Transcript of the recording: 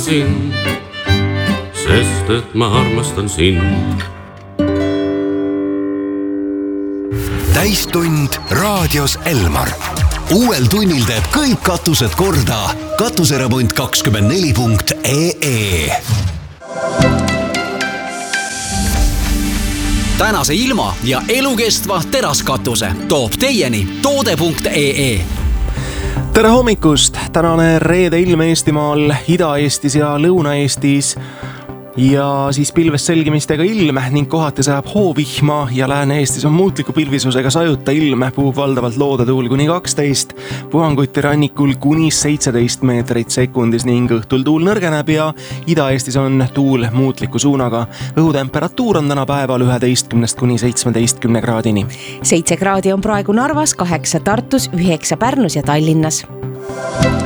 sest et ma armastan sind. Täistund raadios Elmar. Uuel tunnil teeb kõik katused korda. Katuseremont24.ee. Tänase ilma ja elukestva teraskatuse toob teieni toode.ee. Tere hommikust! Tänane reede ilm Eestimaal, Ida-Eestis ja Lõuna-Eestis ja siis pilvest selgimistega ilm ning kohati sajab hoovihma ja Lääne-Eestis on muutliku pilvisusega sajuta ilm, puhub valdavalt loodetuul kuni 12, puhanguti rannikul kuni 17 meetrit sekundis ning õhtul tuul nõrgeneb ja Ida-Eestis on tuul muutliku suunaga. Õhutemperatuur on täna päeval 11 kuni 17 kraadini. 7 kraadi on praegu Narvas, 8 Tartus, 9 Pärnus ja Tallinnas.